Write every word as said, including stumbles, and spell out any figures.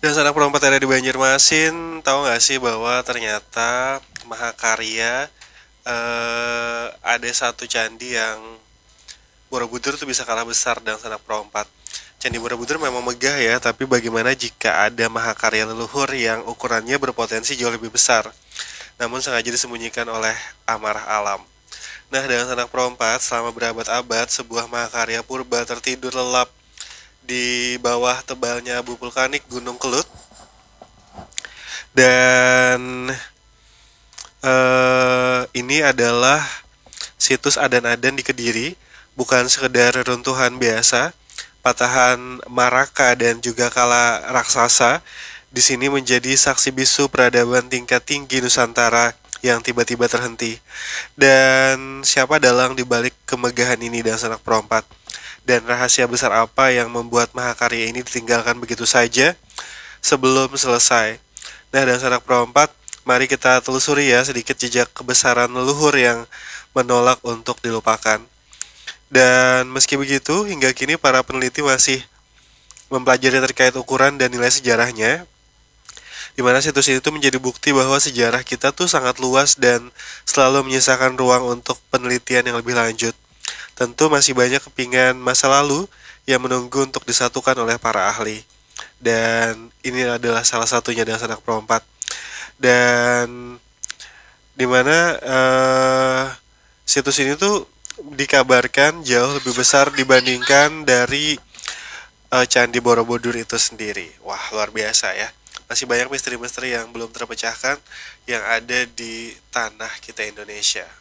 Dan sanak perempat ada di Banjarmasin, tahu nggak sih bahwa ternyata Mahakarya eh, ada satu candi yang Borobudur tuh bisa kalah besar dengan sanak perempat. Candi Borobudur memang megah ya, tapi bagaimana jika ada Mahakarya leluhur yang ukurannya berpotensi jauh lebih besar, namun sengaja disembunyikan oleh amarah alam. Nah, dengan sanak perempat, selama berabad-abad, sebuah mahakarya purba tertidur lelap di bawah tebalnya abu vulkanik Gunung Kelut. Dan eh, ini adalah situs adan-adan di Kediri, bukan sekedar runtuhan biasa. Patahan Maraka dan juga Kala Raksasa di sini menjadi saksi bisu peradaban tingkat tinggi Nusantara yang tiba-tiba terhenti. Dan siapa dalang dibalik kemegahan ini dan sanak perompat? Dan rahasia besar apa yang membuat mahakarya ini ditinggalkan begitu saja sebelum selesai? Nah, dan sanak perompat, mari kita telusuri ya sedikit jejak kebesaran leluhur yang menolak untuk dilupakan. Dan meski begitu, hingga kini para peneliti masih mempelajari terkait ukuran dan nilai sejarahnya, di mana situs itu menjadi bukti bahwa sejarah kita tuh sangat luas dan selalu menyisakan ruang untuk penelitian yang lebih lanjut. Tentu masih banyak kepingan masa lalu yang menunggu untuk disatukan oleh para ahli. Dan ini adalah salah satunya dengan sanak perompat. Dan dimana uh, situs ini tuh dikabarkan jauh lebih besar dibandingkan dari uh, Candi Borobudur itu sendiri. Wah, luar biasa ya. Masih banyak misteri-misteri yang belum terpecahkan yang ada di tanah kita Indonesia.